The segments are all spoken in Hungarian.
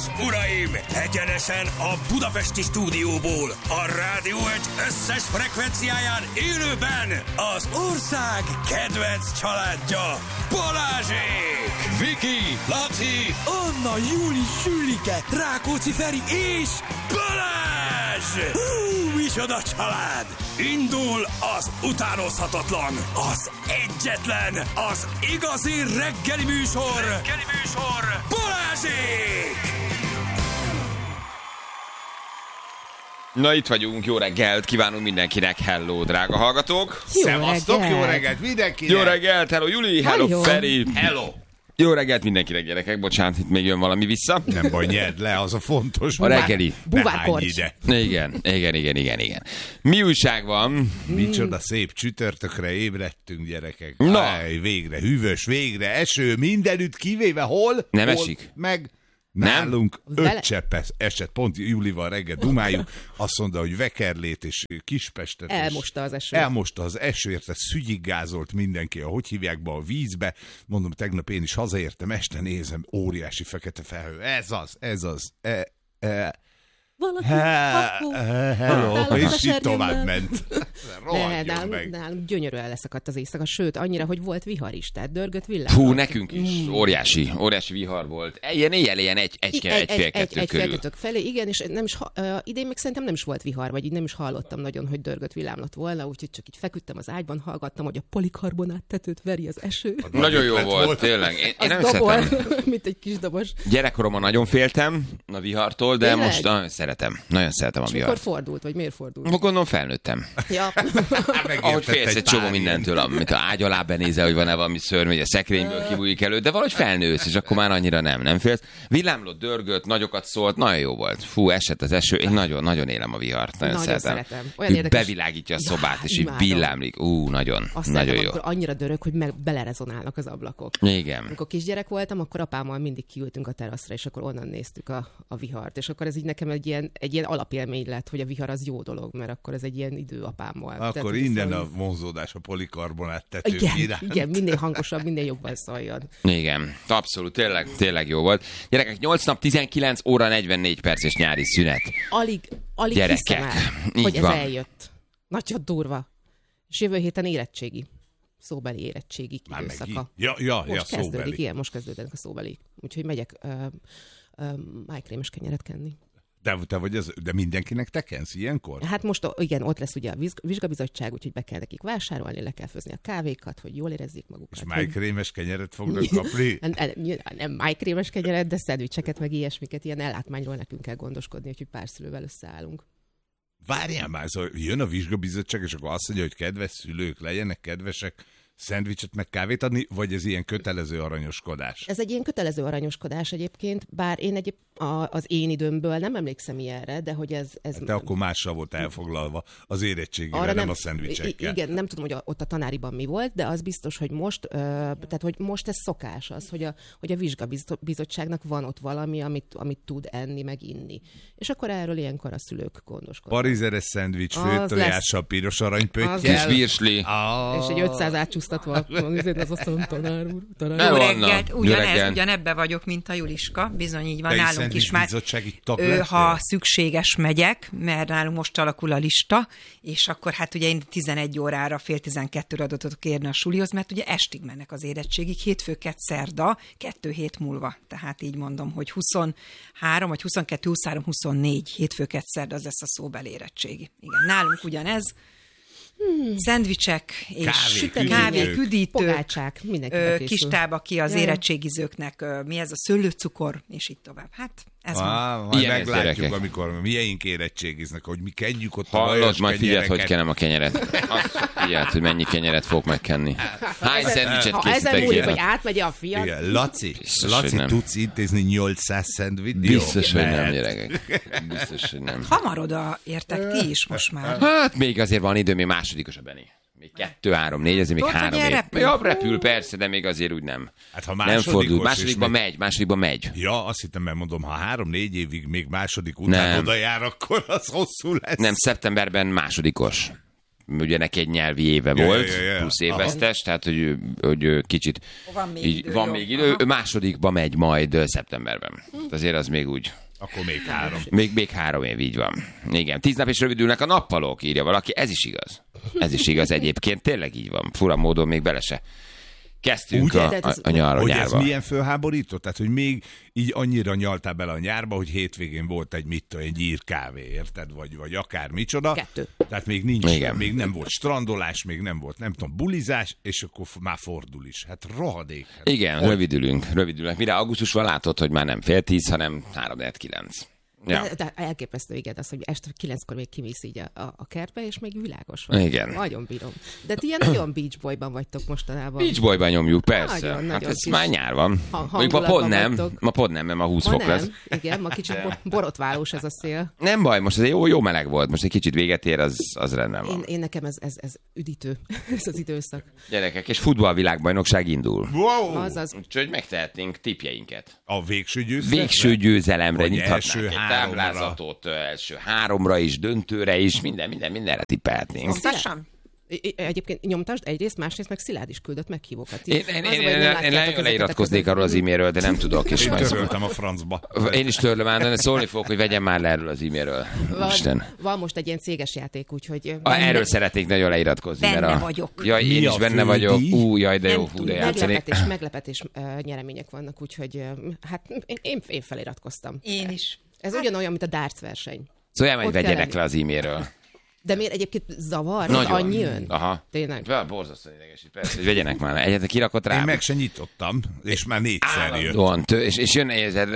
és uraim, egyenesen a budapesti stúdióból, a Rádió Egy összes frekvenciáján élőben az ország kedvenc családja, Balázsék! Viki, Laci, Anna, Júli, Sülike, Rákóczi Feri és Balázs! Micsoda család! Indul az utánozhatatlan, az egyetlen, az igazi reggeli műsor, Balázsék! Na itt vagyunk, jó reggelt, kívánunk mindenkinek, hello, drága hallgatók! Szevasztok, jó reggelt mindenkinek! Jó reggelt, hello Juli, hello Feri! Hello! Jó reggelt mindenkinek, gyerekek, bocsánat, itt még jön valami vissza. Nem baj, nyerd le, az a fontos. A reggeli. Buvárkorcs. Igen. Mi újság van? Micsoda szép csütörtökre ébredtünk, gyerekek. Na. Áj, végre hűvös, végre eső, mindenütt kivéve hol? Nem hol, esik? Meg Nem? nálunk Vele- 5 csepp esett, pont Julival reggel dumáljuk, azt mondta, hogy Vekerlét és Kispestet. és Elmosta az eső. Elmosta az eső, érte szügyiggázolt mindenki, hogy hívják be a vízbe. Mondom, tegnap én is hazaértem, este nézem, óriási fekete felhő. Ez az. Valaki. Hello, és így tovább ment. Rohadjon meg. Nálunk gyönyörűen leszakadt az éjszaka, sőt, annyira, hogy volt vihar is, tehát dörgött villám. Hú, nekünk is óriási vihar volt. Ilyen éjjel, ilyen egy fél kettő körül. felé, igen, és nem is, idén még szerintem nem is volt vihar, vagy így nem is hallottam nagyon, hogy dörgött villámlott volna, úgyhogy csak így feküdtem az ágyban, hallgattam, hogy a polikarbonát tetőt veri az eső. Nagyon jó volt, tényleg. Én nem Dobol, szeretem. mint egy kis dobos. Gyerekkoromban nagyon féltem a vihartól, de Tényleg? most nagyon szeretem a És mikor vihart. fordult, vagy miért fordult? Gondolom felnőttem. Ja. Ahogy félsz egy csomó mindentől, amit a ágy alá benézel, hogy van-e valami szörny, vagy a szekrényből kibújik elő, de valahogy felnősz, és akkor már annyira nem félsz. Villámlott, dörgött, nagyokat szólt, nagyon jó volt. Fú, esett az eső, én nagyon élem a vihart, nagyon szeretem. Olyan Így érdekes. bevilágítja a szobát, és így imádom. villámlik. Nagyon Aztán jó. akkor annyira dörög, hogy meg belerezonálnak az ablakok. Igen. Amikor kisgyerek voltam, akkor apámmal mindig kiültünk a teraszra, és akkor onnan néztük a vihart. És akkor ez így nekem egy ilyen alapélmény lett, hogy a vihar az jó dolog, mert akkor ez egy ilyen idő apámmal. Akkor innen a vonzódás a polikarbonát tető iránt. Igen, minél hangosabb, minél jobban szóljon. Igen, abszolút, tényleg jó volt. Gyerekek, 8 nap, 19 óra, 44 perc és nyári szünet. Alig Gyerekek, hiszem el, így hogy ez van. eljött. Nagyon durva. És jövő héten érettségi. Szóbeli érettségi Már időszaka. Ja, Most kezdődik, szóbeli. igen, most kezdődnek a szóbeli. Úgyhogy megyek májkrémes kenyeret kenni. De vagy de mindenkinek te kensz ilyenkor? Hát most igen, ott lesz ugye a vizsgabizottság, úgyhogy be kell nekik vásárolni, le kell főzni a kávékat, hogy jól érezzék magukat. És májkrémes kenyeret fognak kapni? Nem májkrémes kenyeret, de szendvicseket, meg ilyesmiket, ilyen ellátmányról nekünk kell gondoskodni, úgyhogy pár szülővel összeállunk. Várjál már, szóval jön a vizsgabizottság, és akkor azt mondja, hogy kedves szülők, legyenek kedvesek szendvicset meg kávét adni, vagy ez ilyen kötelező aranyoskodás? Ez egy ilyen kötelező aranyoskodás egyébként, bár én az én időmből nem emlékszem ilyenre, de hogy ez... De akkor mással volt elfoglalva az érettségivel, nem a szendvicsekkel. Igen, nem tudom, hogy ott a tanáriban mi volt, de az biztos, hogy most, tehát hogy most ez szokás az, hogy a vizsgabizottságnak van ott valami, amit tud enni, meg inni. És akkor erről ilyenkor a szülők gondoskodnak. Parizeres szendvics, Az főtojással, piros aranypöttyel. Kis virsli. És egy 500 átcsúsztatva az asztalon, tanár úr. Jó Jó reggelt, Anna, ugyanebbe vagyok, mint a Juliska, bizony így van, Te is nálunk is már, szendvicsbizottsági tag lettél? ha szükséges megyek, mert nálunk most alakul a lista, és akkor hát ugye én 11 órára, fél 12-re adatot érni a sulihoz, mert ugye estig mennek az érettségig, hétfő, kedd, szerda, 2 hét múlva. Tehát így mondom, hogy 23, vagy 22, 23, 24, hétfő, kedd, szerda, az lesz a szóbeli érettségi. Igen, nálunk ugyanez. Szendvicsek és kávé, küdítő, Pogácsák, mindenkinek készül. kis táb, aki az érettségizőknek, mi ez a szőlőcukor, és így tovább. Hát ez van. Majd Ilyen ez, meglátjuk, gyerekek. amikor miénk érettségiznek, hogy mi kenjük ott a Hallod, vajos majd figyeld, hogy kenyereket. kenem a kenyeret. Azt figyeld, hogy mennyi kenyeret fogok megkenni. Hány szendvicset Ha ezen készítek múlik, ki? hogy átmegy a fiat, Igen, Laci, Biztos, hogy nem. tudsz intézni 800 szendvit? Biztos, Jó, hogy nem, mehet. gyerekek. Biztos, hogy nem. Hamar odaértek ti is most már. Hát még azért van idő, még másodikos a Benni. Még 2, 3, 4, ezért még Tudod, 3 hogy év. repül? Ja, repül persze, de még azért úgy nem. Hát ha Nem fordul. másodikos Másodikban megy. Ja, azt hittem, mert mondom, ha 3-4 évig még második után Nem. oda jár, akkor az hosszú lesz. Nem, szeptemberben másodikos. ugye neki egy nyelvi éve volt, plusz évvesztes, tehát hogy kicsit van még idő. Ő másodikba megy majd szeptemberben. Azért az még úgy... Akkor még 3. Még 3 év, így van. Igen, 10 nap és rövidülnek a nappalók, írja valaki. Ez is igaz. Ez is igaz egyébként, tényleg így van. Fura módon még bele se kezdtünk a nyarra. Hogy ez milyen fölháborító? Tehát, hogy még így annyira nyaltál bele a nyárba, hogy hétvégén volt egy gyír kávé, érted? Vagy akár micsoda. 2. Tehát még még nem volt strandolás, még nem volt, nem tudom, bulizás, és akkor már fordul is. Hát rohadék. Igen, rövidülünk. Mire augusztusban látod, hogy már nem 9:30, hanem 3:09. Ja. De elképesztő, igen, az, hogy este 9-kor még kimész így a kertbe, és még világos van. Igen. Nagyon bírom. De ti ilyen nagyon Beach Boyban vagytok mostanában. Beach Boyban nyomjuk, persze. Nagyon, hát nagyon ez már nyár van. Mondjuk ma pont nem, mert ma 20 fok lesz. Igen, ma kicsit borotválós ez a szél. Nem baj, most ez jó meleg volt, most egy kicsit véget ér, az rendben van. Én nekem ez üdítő, ez az időszak. Gyerekek, és futballvilágbajnokság indul. Wow! Azaz. Úgyhogy megtehetnénk tippjeinket. A végső győzelemre nyithatnánk egy táblázatot, első 3-ra is, döntőre is, mindenre tippelhetnénk. Egyébként nyomtasd egyrészt, másrészt meg Szilárd is küldött meghívókat. Én leiratkoznék arról az e-mailről, de nem tudok. És én töröltem a francba. Én is törlöm ám, de szólni fogok, hogy vegyem már le erről az e-mailről. Van most egy ilyen céges játék, úgyhogy... Erről szeretnék nagyon leiratkozni. Benne vagyok. Jaj, én is benne vagyok. Jaj, de jó, de játszani. Meglepetés nyeremények vannak, úgyhogy hát én feliratkoztam. Én is. Ez ugyanolyan, mint a darts verseny. Szóval hogy vegyenek le az e-mailről. De miért egyébként zavar? Nagyon. Annyi jön? Aha. Tényleg? Borzasztóan idegesít, persze, hogy vegyenek már. Egyet kirakott rám. Én meg se nyitottam, és már 4-szer jött. És jön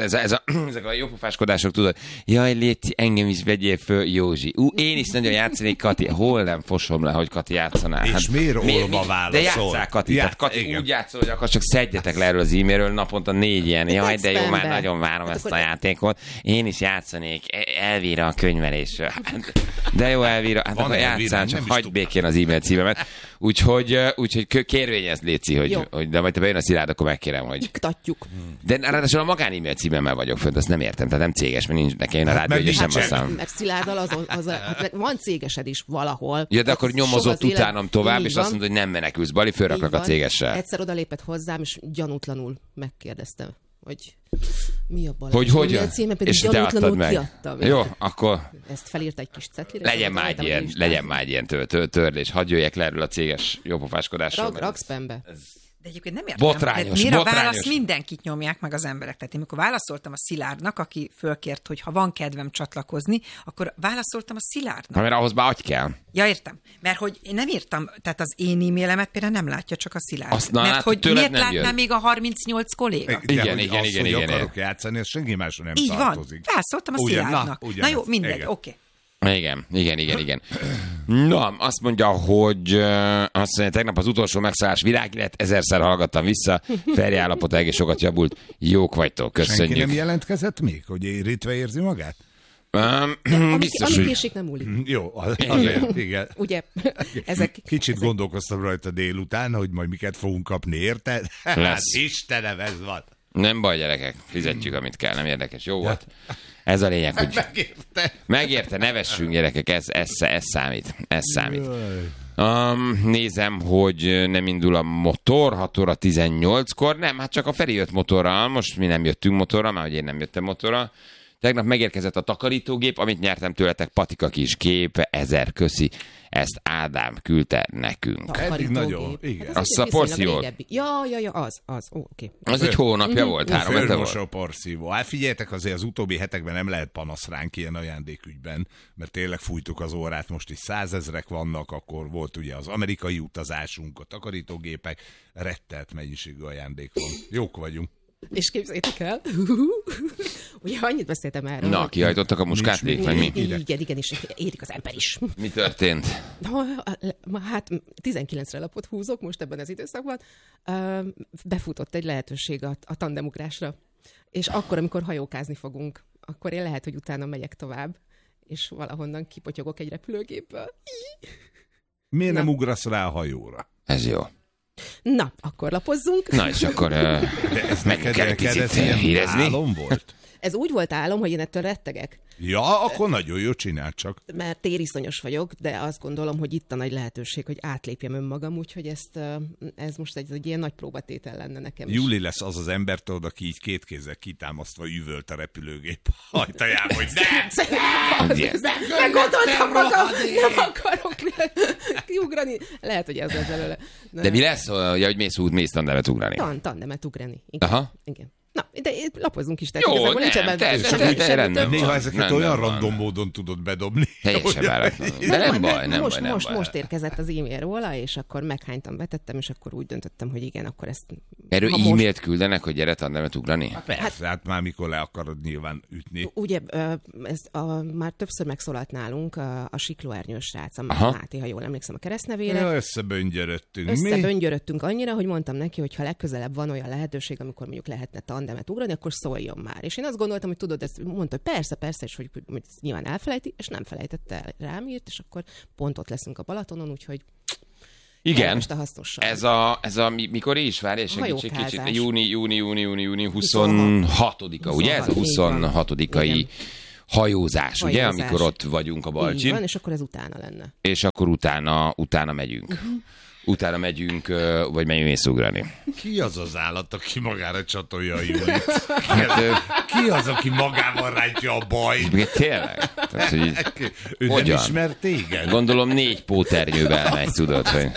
ezek a jópofáskodások, tudod, jaj, légy, engem is vegyél föl, Józsi. Én is nagyon játszanék, Kati. Hol nem fosom le, hogy Kati játszanál? És miért olva válaszol? De játsszál, Kati. Tehát Kati igen. úgy játszol, hogy akkor csak szedjetek le erről az e-mailről naponta 4 ilyen. Jaj, de jó, már nagyon várom ezt a játékot. Én is játszanék Elvíra a könyvelésről. De jó, Elvíra. Hát akkor játszál, csak hagyd békén az e-mail címemet. Úgyhogy kérvényezd, Léci, hogy de majd te bejön a Szilárd, akkor megkérem, hogy... Iktatjuk. De ráadásul a magán e-mail címemmel vagyok fönt, azt nem értem, tehát nem céges, mert nincs nekem a rádió, hogy sem basszám. Mert Szilárddal van cégesed is valahol. Ja, de akkor nyomozott utánam tovább, és azt mondod, hogy nem menekülsz, Bali, fölraknak a cégessel. Egyszer odalépett hozzám, és gyanútlanul megkérdeztem, hogy mi a Balázs? Hogy címe, pedig és te adtad meg. Kiadtam. Jó, akkor... Ezt felírta egy kis cetlire. Legyen már egy ilyen törlés. Hadd jöjjek le erről a céges jópofáskodásról. Raksz spambe. De egyébként nem értem. Botrányos. Miért a válasz mindenkit nyomják meg az emberek? Tehát én amikor válaszoltam a Szilárdnak, aki fölkért, hogy ha van kedvem csatlakozni, akkor válaszoltam a Szilárdnak. Mert ahhoz már agy kell. Ja, értem. Mert hogy én nem írtam, tehát az én e-mailemet például nem látja, csak a Szilárd. Azt mert hogy miért látná még a 38 kolléga? Igen. Akarok játszani, ez senki másra nem így tartozik. Van. Válaszoltam a Szilárdnak. Na jó, mindegy, oké. Igen. Na, azt mondja, hogy tegnap az utolsó megszállás világélet, 1000-szer hallgattam vissza, Feri állapota egész sokat javult, jók vagytok, köszönjük. Senki nem jelentkezett még, hogy érítve érzi magát? Biztos, ami késik, nem múlik. Jó, azért, igen. Ugye, ezek... Kicsit gondolkoztam rajta délután, hogy majd miket fogunk kapni, érted? Hát Istenem, ez van. Nem baj, gyerekek, fizetjük, amit kell, nem érdekes. Jó volt. Ez a lényeg, hogy... Megérte, nevessünk, gyerekek, ez számít. Ez számít. Nézem, hogy nem indul a motor, 6 óra 18-kor. Nem, hát csak a Feri jött motorral, most mi nem jöttünk motorral, már hogy én nem jöttem motorral. Tegnap megérkezett a takarítógép, amit nyertem tőletek, patika kis gép, 1000 köszi. Ezt Ádám küldte nekünk. Eddig nagyon, igen. Hát azt a porszívó. Ja, az. Oké. Az egy hónapja volt, 3 hete volt. A porszívó. Hát figyeljetek, azért az utóbbi hetekben nem lehet panasz ránk ilyen ajándékügyben, mert tényleg fújtuk az órát, most is 100 000 vannak, akkor volt ugye az amerikai utazásunk, a takarítógépek, rettelt mennyiségű ajándék van. Jók vagyunk. És képzeljétek el, ugye annyit beszéltem erről. Na, kihajtottak a muskátlék, vagy mi? Igen, és érik az ember is. Mi történt? Hát 19-re lapot húzok most ebben az időszakban. Befutott egy lehetőség a tandemugrásra. És akkor, amikor hajókázni fogunk, akkor én lehet, hogy utána megyek tovább, és valahonnan kipotyogok egy repülőgépből. Miért nem ugrasz rá a hajóra? Ez jó. Na, akkor lapozzunk. Na, és akkor de ez meg kell picit hírezni. Álom volt? Ez úgy volt álom, hogy én ettől rettegek. Ja, akkor nagyon jó, csinál csak. Mert tériszonyos vagyok, de azt gondolom, hogy itt a nagy lehetőség, hogy átlépjem önmagam, úgyhogy ez most egy ilyen nagy próbatétel lenne nekem is. Júli lesz az az ember, tudod, aki így két kézzel kitámasztva üvölt a repülőgép ajtaján, hogy Meggondoltam magam, nem akarok kiugrani. Lehet, hogy ez lesz belőle. De mi lesz, hogy mész tandemet ugrani? Tandemet ugrani. Aha. Igen. Na, de lapozunk is. Jó, rendben. Néha ezeket olyan random módon tudod bedobni. Teljesen váratlanul. De nem baj, nem baj. Most érkezett az e-mail róla, és akkor meghánytam, betettem, és akkor úgy döntöttem, hogy igen, akkor ezt... Erről e-mailt küldenek, hogy gyere tandemet ugrani? Persze, hát már mikor le akarod nyilván ütni. Ugye, már többször megszólalt nálunk a Siklóernyős srác, a Máté, ha jól emlékszem a keresztnevére. Ja, összeböngyörödtünk. Összeböngyörödtünk annyira, hogy mondtam neki, hogy ha legközelebb van olyan lehetőség, amikor mondjuk lehetne tandemet ugrani, akkor szóljon már. És én azt gondoltam, hogy tudod, ezt mondta, hogy persze, és hogy nyilván elfelejti, és nem felejtette el, rám írt, és akkor pont ott leszünk a Balatonon, úgyhogy igen, ez a mikor is várj, és segítség kicsit, júni 26-a, ugye? Ez a 26-ai hajózás, ugye? Amikor ott vagyunk a Balcsin. Van, és akkor ez utána lenne. És akkor utána megyünk. Utána megyünk, vagy mész ugrani. Ki az az állat, aki magára csatolja a Júlit? Ki az, aki magával rántja a bajt? Tényleg? Tehát, hogy ő hogyan? Nem ismer téged? Gondolom 4 póternyővel megy, tudod, hogy...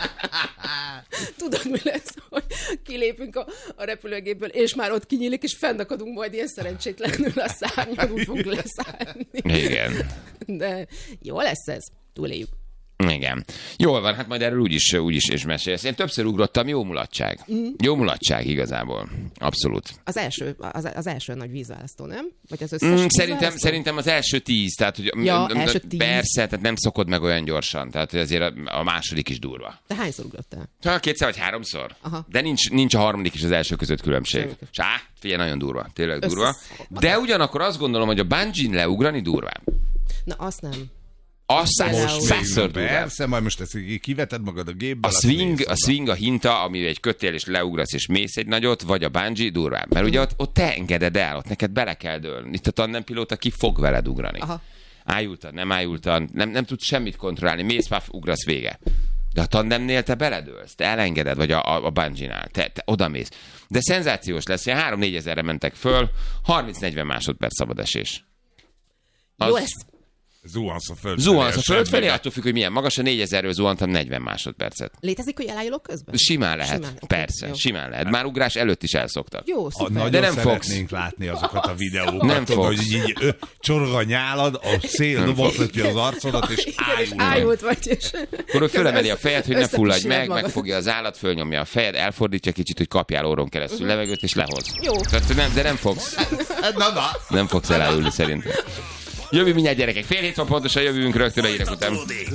Tudod, mi lesz, hogy kilépünk a repülőgépből, és már ott kinyílik, és fennakadunk majd ilyen szerencsétlenül a szárnyon, úgy fogunk leszállni. Igen. De jó lesz ez, túléljük. Igen. Jól van, hát majd erről úgyis és mesélsz. Én többször ugrottam, jó mulatság. Jó mulatság igazából. Abszolút. Az első nagy vízválasztó, nem? Vagy az összes Szerintem az első 10, tehát hogy első 10. Persze, tehát nem szokod meg olyan gyorsan, tehát hogy azért a második is durva. De hányszor ugrottál? 2 vagy 3-szor. Aha. De nincs a harmadik és az első között különbség. És figyelj, nagyon durva, tényleg durva. De ugyanakkor azt gondolom, hogy a bungee-n leugrani durvább. Na, azt nem. Azt 100-szor persze, majd most ezt kiveted magad a gépből. A swing, a hinta, ami egy kötél, és leugrasz, és mész egy nagyot, vagy a bungee durvább. Mert ugye ott te engeded el, ott neked bele kell dőlni. Itt a tandempilóta ki fog veled ugrani. Aha. Ájultan, nem ájultan, nem tudsz semmit kontrollálni, mész, paf, ugrasz, vége. De a tandemnél te beledőlsz, te elengeded, vagy a bungee-nál, te odamész. De szenzációs lesz, ilyen 3-4 ezerre mentek föl, 30-40 másodperc szabadesés. Jó lesz. Zuhansz a föld felé, attól függ, hogy milyen magas, a 4000-ről zuhantam 40 másodpercet. Létezik, hogy elájulok közben? Simán lehet, persze, okay, simán lehet. Már ugrás előtt is elszoktak. Jó, szuper. De nem szeretnénk látni azokat a videókat. Nem fogsz. Hogy így csorog a nyálad, a szél dobozhatja az arcodat, és ájult vagy. Akkor ő fölemeli a fejed, hogy ne fulladj megfogja az állat, fölnyomja a fejed, elfordítja kicsit, hogy kapjál orron keresztül levegőt, és lehoz. Jó. De nem fogsz. Nem fogsz elájulni szerintem. Jövő mindjárt, gyerekek. 6:30 van pontosan, jövünk rögtön a hírek után.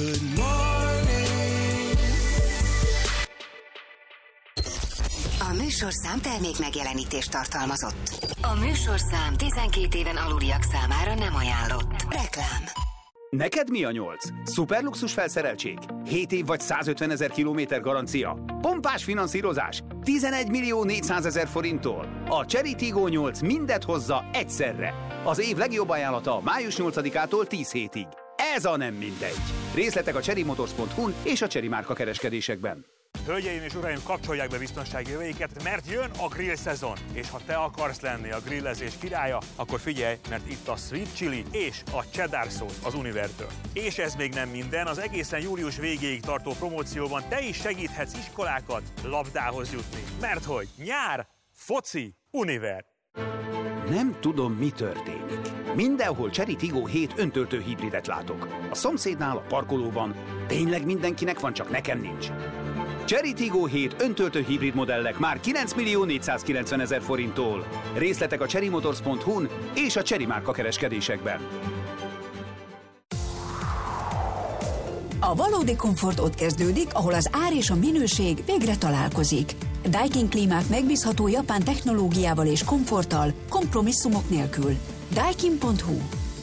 A műsorszám termék megjelenítést tartalmazott. A műsorszám 12 éven aluliak számára nem ajánlott. Reklám. Neked mi a 8? Szuperluxus felszereltség? 7 év vagy 150 000 kilométer garancia? Pompás finanszírozás? 11 400 000 forinttól? A Chery Tiggo 8 mindet hozza egyszerre. Az év legjobb ajánlata május 8-ától 10 hétig. Ez a nem mindegy. Részletek a cherrymotors.hu-n és a Chery márka kereskedésekben. Hölgyeim és uraim, kapcsolják be biztonsági öveiket, mert jön a grill szezon. És ha te akarsz lenni a grillezés királya, akkor figyelj, mert itt a sweet chili és a cheddar sauce az Univertől. És ez még nem minden, az egészen július végéig tartó promócióban te is segíthetsz iskolákat labdához jutni. Mert hogy nyár, foci, Univer. Nem tudom, mi történik. Mindenhol Chery Tiggo 7 öntöltő hibridet látok. A szomszédnál, a parkolóban. Tényleg mindenkinek van, csak nekem nincs. Chery Tiggo 7 öntöltő hibrid modellek már 9 490 000 forinttól. Részletek a cherrymotors.hu-n és a Chery márka kereskedésekben. A valódi komfort ott kezdődik, ahol az ár és a minőség végre találkozik. Daikin klímák megbízható japán technológiával és komforttal, kompromisszumok nélkül. Daikin.hu.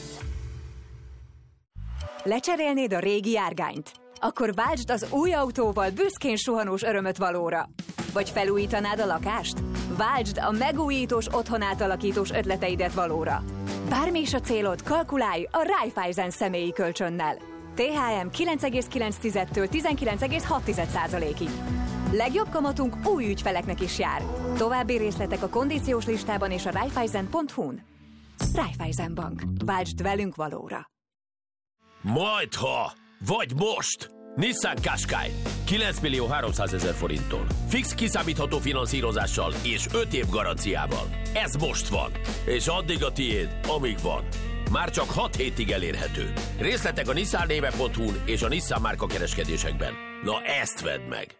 Lecserélnéd a régi járgányt? Akkor váltsd az új autóval büszkén suhanós örömöt valóra. Vagy felújítanád a lakást? Váltsd a megújítós, otthonátalakítós ötleteidet valóra. Bármi is a célod, kalkulálj a Raiffeisen személyi kölcsönnel. THM 9,9-től 19,6%-ig. Legjobb kamatunk új ügyfeleknek is jár. További részletek a kondíciós listában és a Raiffeisen.hu-n. Raiffeisen Bank. Váltsd velünk valóra. Majdha, vagy most! Nissan Qashqai 9.300.000 forinttól. Fix kiszámítható finanszírozással és 5 év garanciával. Ez most van. És addig a tiéd, amíg van. Már csak 6 hétig elérhető. Részletek a nissannéve.hu-n és a Nissan márka kereskedésekben. Na ezt vedd meg!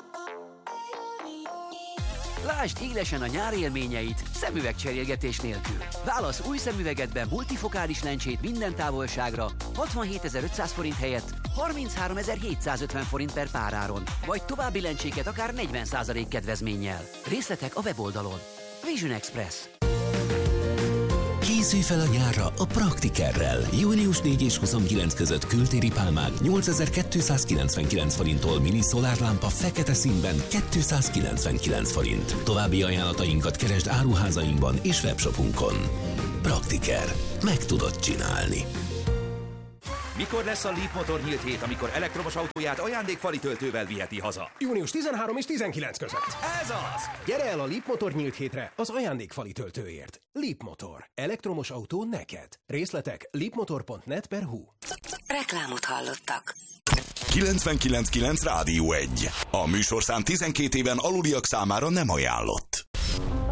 Lásd élesen a nyár élményeit szemüvegcserélgetés nélkül. Válasz új szemüvegedben multifokális lencsét minden távolságra 67.500 forint helyett 33.750 forint per páráron, vagy további lencséket akár 40% kedvezménnyel. Részletek a weboldalon. Vision Express. Készülj fel a nyárra a Praktikerrel. Június 4 és 29 között kültéri pálmák 8299 forinttól, mini szolárlámpa fekete színben 299 forint. További ajánlatainkat keresd áruházainkban és webshopunkon. Praktiker. Meg tudod csinálni. Mikor lesz a Leap Motor nyílt hét, amikor elektromos autóját ajándékfali töltővel viheti haza? Június 13 és 19 között. Ez az! Gyere el a Leap Motor nyílt hétre az ajándékfali töltőért. Leap Motor. Elektromos autó neked. Részletek leapmotor.net/hu. Reklámot hallottak. 99.9 Rádió 1. A műsorszám 12 éven aluliak számára nem ajánlott.